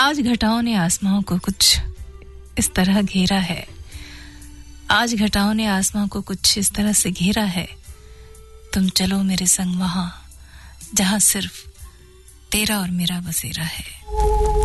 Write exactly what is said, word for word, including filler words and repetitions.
आज घटाओं ने आसमां को कुछ इस तरह घेरा है, आज घटाओं ने आसमां को कुछ इस तरह से घेरा है, तुम चलो मेरे संग वहां जहां सिर्फ तेरा और मेरा बसेरा है।